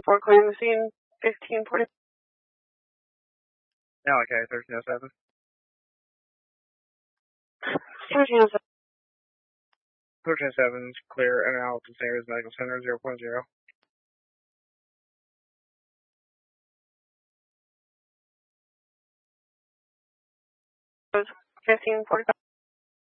4 clearing the scene, 1540. Okay, 1307. 1307. 1307's clear and out to Sarah's Medical Center 0.0. 1545.